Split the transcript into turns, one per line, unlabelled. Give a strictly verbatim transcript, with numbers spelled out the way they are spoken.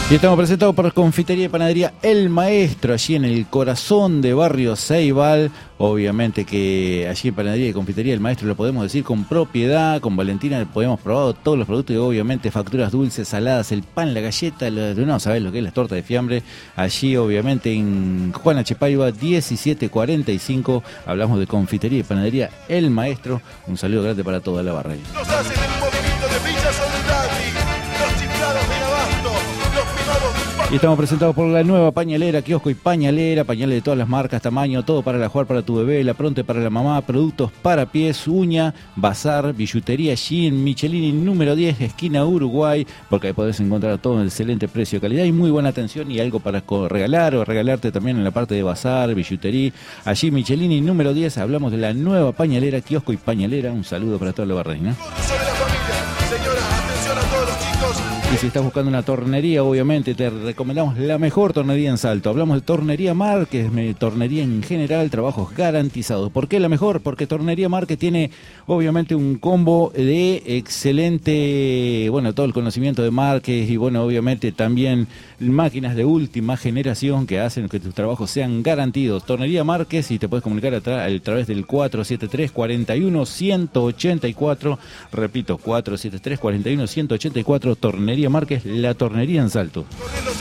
Y estamos presentados por Confitería y Panadería El Maestro, allí en el corazón de Barrio Ceibal. Obviamente que allí en Panadería y Confitería El Maestro lo podemos decir con propiedad. Con Valentina podemos probar todos los productos y obviamente facturas dulces, saladas, el pan, la galleta, lo, no sabés lo que es las tortas de fiambre. Allí obviamente en Juan H. Paiva diecisiete cuarenta y cinco. Hablamos de Confitería y Panadería El Maestro. Un saludo grande para toda la barra.
Nos hacen el movimiento de Villa Soldati, los chiflados de Abasto, los privados de...
Y estamos presentados por la nueva pañalera, kiosco y pañalera, pañales de todas las marcas, tamaño, todo para la jugar para tu bebé, la pronte para la mamá, productos para pies, uña, bazar, billutería, Jean, Michelini número diez, esquina Uruguay, porque ahí podés encontrar todo en excelente precio, calidad y muy buena atención y algo para regalar o regalarte también en la parte de bazar, billutería. Allí Michelini número diez, hablamos de la nueva pañalera, kiosco y pañalera. Un saludo para toda la barreña.
Sobre la familia, señora, atención a todos los chicos.
Y si estás buscando una tornería, obviamente te recomendamos la mejor tornería en Salto. Hablamos de Tornería Márquez, tornería en general, trabajos garantizados. ¿Por qué la mejor? Porque Tornería Márquez tiene obviamente un combo de excelente, bueno, todo el conocimiento de Márquez y bueno, obviamente también máquinas de última generación que hacen que tus trabajos sean garantidos. Tornería Márquez, y te puedes comunicar a, tra a través del cuatro siete tres, cuatro uno, uno ocho ocho cuatro. Repito, cuatro siete tres, cuatro uno, uno ocho ocho cuatro. Tornería Márquez, la tornería en Salto.
Corriendo